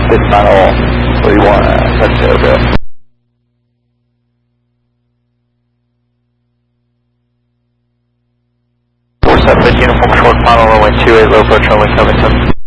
It's final 31, that's it, okay. 47 uniform short final runway 28 low approach runway Covington.